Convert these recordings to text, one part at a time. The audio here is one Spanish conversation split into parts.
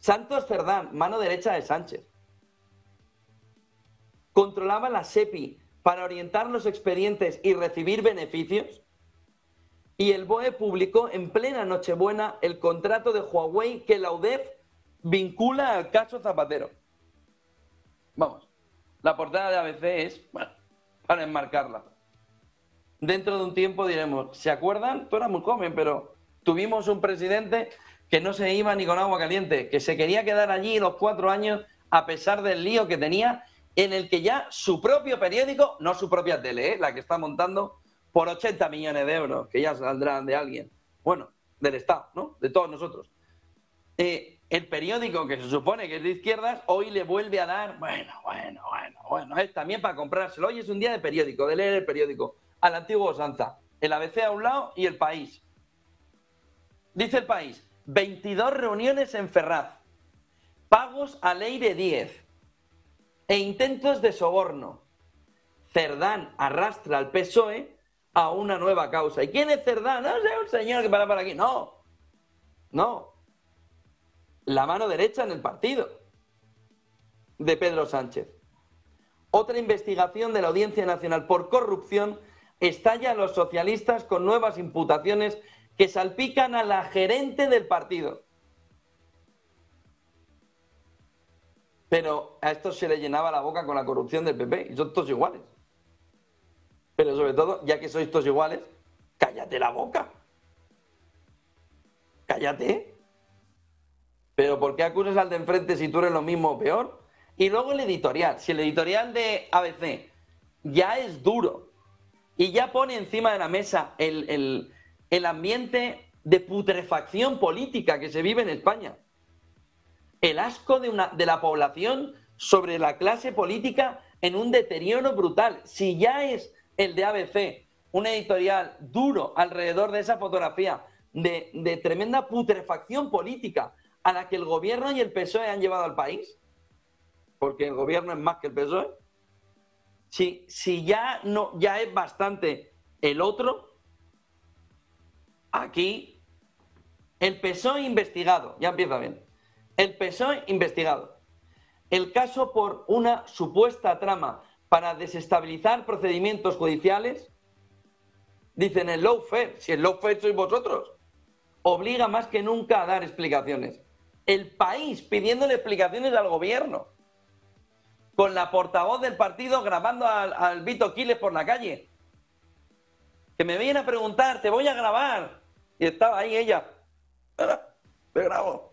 Santos Cerdán, mano derecha de Sánchez. Controlaba la SEPI para orientar los expedientes y recibir beneficios. Y el BOE publicó en plena Nochebuena el contrato de Huawei que la UDEF vincula al caso Zapatero. Vamos, la portada de ABC es, bueno, para enmarcarla. Dentro de un tiempo diremos, ¿se acuerdan? Tú eras muy joven, pero tuvimos un presidente que no se iba ni con agua caliente, que se quería quedar allí los 4 años a pesar del lío que tenía, en el que ya su propio periódico, no su propia tele, la que está montando, por 80 millones de euros, que ya saldrán de alguien, bueno, del Estado, ¿no? De todos nosotros. El periódico, que se supone que es de izquierdas, hoy le vuelve a dar, bueno, es también para comprárselo. Hoy es un día de periódico, de leer el periódico, a la antigua usanza. El ABC a un lado y El País. Dice El País, 22 reuniones en Ferraz, pagos a ley de 10 e intentos de soborno. Cerdán arrastra al PSOE a una nueva causa. ¿Y quién es Cerdán? No sé, un señor que para por aquí. No. La mano derecha en el partido de Pedro Sánchez. Otra investigación de la Audiencia Nacional por corrupción estalla a los socialistas con nuevas imputaciones que salpican a la gerente del partido. Pero a estos se le llenaba la boca con la corrupción del PP y son todos iguales. Pero sobre todo, ya que sois todos iguales, cállate la boca. Cállate. Pero ¿por qué acusas al de enfrente si tú eres lo mismo o peor? Y luego el editorial. Si el editorial de ABC ya es duro y ya pone encima de la mesa el ambiente de putrefacción política que se vive en España, el asco de la población sobre la clase política en un deterioro brutal. Si ya es el de ABC un editorial duro alrededor de esa fotografía de tremenda putrefacción política a la que el gobierno y el PSOE han llevado al país, porque el gobierno es más que el PSOE, si ya es bastante el otro, aquí el PSOE investigado, ya empieza bien, el PSOE investigado, el caso por una supuesta trama para desestabilizar procedimientos judiciales, dicen el lawfare, si el lawfare sois vosotros, obliga más que nunca a dar explicaciones. El país pidiéndole explicaciones al gobierno, con la portavoz del partido grabando al Vito Quiles por la calle, que me viene a preguntar, te voy a grabar, y estaba ahí ella, te grabo,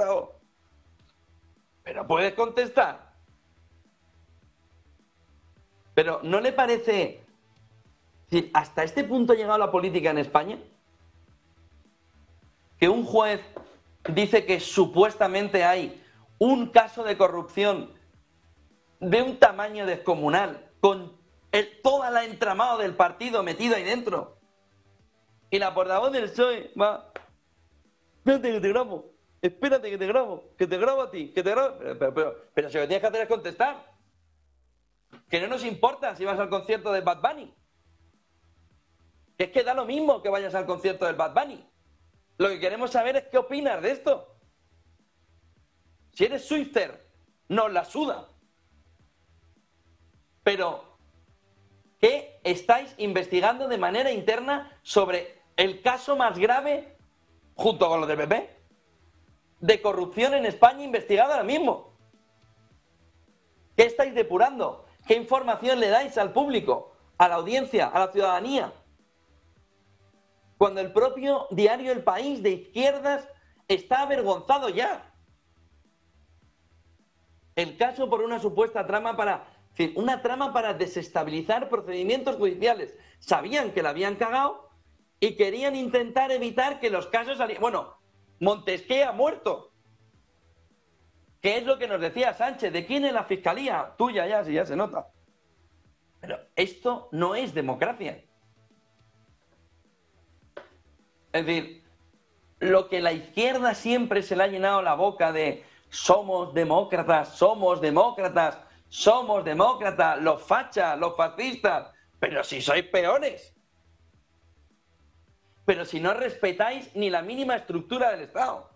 pero puedes contestar. Pero ¿no le parece, si hasta este punto ha llegado la política en España, que un juez dice que supuestamente hay un caso de corrupción de un tamaño descomunal, con todo el entramado del partido metido ahí dentro, y la portavoz del PSOE va, espérate que te grabo, espérate que te grabo a ti, que te grabo, pero si lo que tienes que hacer es contestar, que no nos importa si vas al concierto de Bad Bunny, que es que da lo mismo que vayas al concierto del Bad Bunny. Lo que queremos saber es qué opinas de esto. Si eres Swifter, nos la suda. Pero, ¿qué estáis investigando de manera interna sobre el caso más grave, junto con lo del PP, de corrupción en España investigado ahora mismo? ¿Qué estáis depurando? ¿Qué información le dais al público, a la audiencia, a la ciudadanía? Cuando el propio diario El País de izquierdas está avergonzado ya. El caso por una supuesta trama para desestabilizar procedimientos judiciales. Sabían que la habían cagado y querían intentar evitar que los casos salieran. Bueno, Montesquieu ha muerto. ¿Qué es lo que nos decía Sánchez? ¿De quién es la fiscalía? Tuya ya, si ya se nota. Pero esto no es democracia. Es decir, lo que la izquierda siempre se le ha llenado la boca de somos demócratas, los fachas, los fascistas, pero si sois peores. Pero si no respetáis ni la mínima estructura del Estado.